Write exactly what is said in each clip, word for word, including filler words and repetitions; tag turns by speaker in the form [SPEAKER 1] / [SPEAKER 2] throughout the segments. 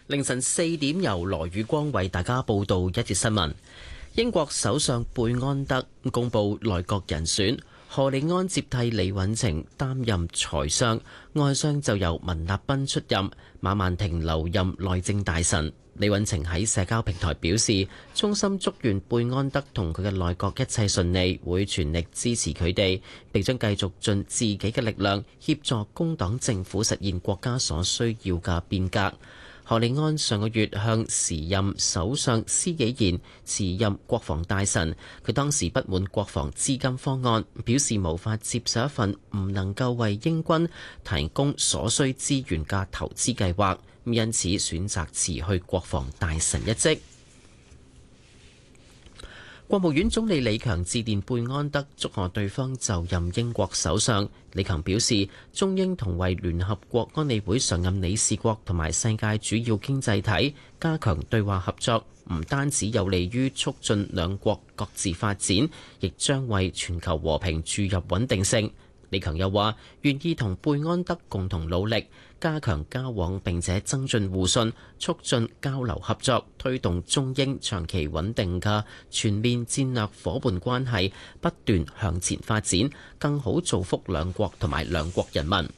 [SPEAKER 1] 凌晨四點，由羅宇光為大家報道一節新聞。英國首相貝安德公布內閣人選，賀里安接替李允晴擔任財相，外相就由文立彬出任，馬曼婷留任內政大臣。李允晴喺社交平台表示，衷心祝願貝安德同佢嘅內閣一切順利，會全力支持佢哋，並將繼續盡自己嘅力量協助工黨政府實現國家所需要嘅變革。賀里安上個月向時任首相施紀賢辭任國防大臣，佢當時不滿國防資金方案，表示無法接受一份唔能夠為英軍提供所需資源嘅投資計劃，因此選擇辭去國防大臣一職。國務院總理李強致電貝安德，祝賀對方就任英國首相。李強表示，中英同為聯合國安理會常任理事國同埋世界主要經濟體加強對話合作，唔單止有利於促進兩國各自發展，亦將為全球和平注入穩定性。李強又話，願意同貝安德共同努力，加強交往並且增進互信，促進交流合作，推動中英長期穩定嘅全面戰略夥伴關係不斷向前發展，更好造福兩國同埋兩國人民。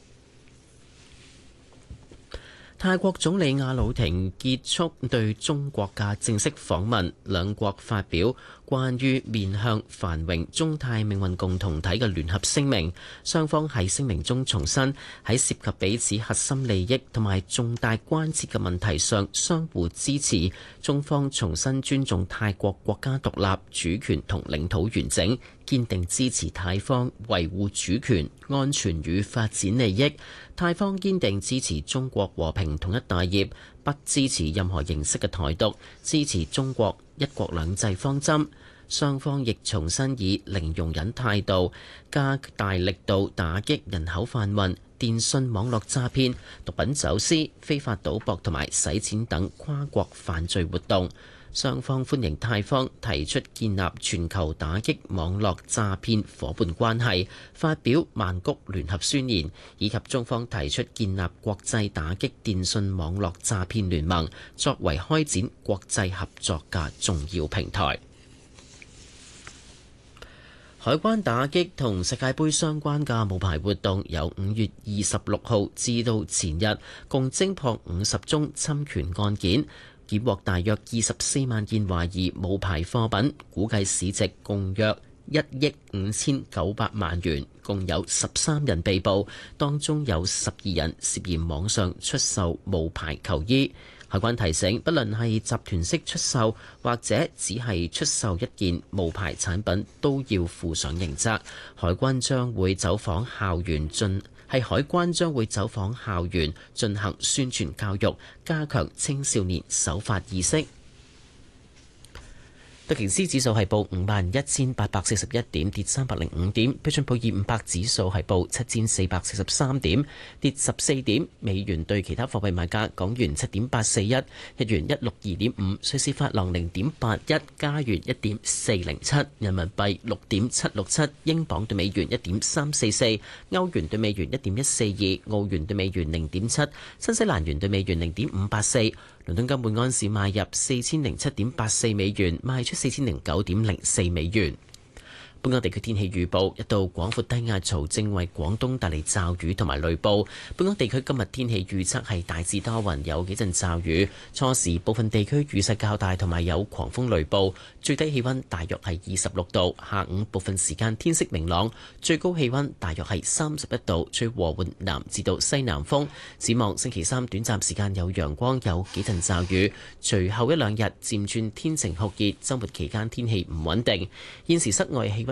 [SPEAKER 1] 泰國總理阿魯廷結束對中國嘅正式訪問，兩國發表關於面向繁榮中泰命運共同體嘅聯合聲明。雙方喺聲明中重申，喺涉及彼此核心利益同埋重大關切嘅問題上相互支持。中方重新尊重泰國國家獨立、主權同領土完整，堅定支持泰方維護主權、安全與發展利益。泰方堅定支持中國和平統一大業，不支持任何形式嘅台獨，支持中國一國兩制方針。雙方亦重新以零容忍態度，加大力度打擊人口販運、電信網絡詐騙、毒品走私、非法賭博同埋洗錢等跨國犯罪活動。雙方歡迎泰方提出建立全球打擊網絡詐騙夥伴關係，發表曼谷聯合宣言，以及中方提出建立國際打擊電信網絡詐騙聯盟，作為開展國際合作嘅重要平台。海關打擊同世界盃相關嘅無牌活動，由五月二十六號至到前日，共偵破五十宗侵權案件，檢獲大約二十四萬件懷疑無牌貨品，估計市值共約一億五千九百萬元，共有十三人被捕，當中有十二人涉嫌網上出售無牌球衣。海關提醒，不論係集團式出售或者只係出售一件無牌產品，都要負上刑責。海關將會走訪校園進係海關將會走訪校園進行宣傳教育，加強青少年守法意識。道瓊斯指數係報五萬一千八百四十一點，跌三百零五點。標準普爾五百指數係報七千四百四十三點，跌十四點。美元對其他貨幣賣價：港元七點八四一，日元一六二點五，瑞士法郎零點八一，加元一點四零七，人民幣六點七六七，英鎊對美元一點三四四，歐元對美元一點一四二，澳元對美元零點七，新西蘭元對美元零點五八四。倫敦金每安士買入四千零七點八四美元，賣出四千零九點零四美元。本港地區天氣預報，一道廣闊低壓槽正為廣東帶嚟驟雨同埋雷暴。本港地區今日天氣預測係大致多雲，有幾陣驟雨，初時部分地區雨勢較大，同埋有狂風雷暴。最低氣溫大約係二十六度，下午部分時間天色明朗，最高氣溫大約係三十一度，吹和緩南至到西南風。展望星期三短暫時間有陽光，有幾陣驟雨，隨後一兩日漸轉天晴酷熱，週末期間天氣唔穩定。現時室外氣溫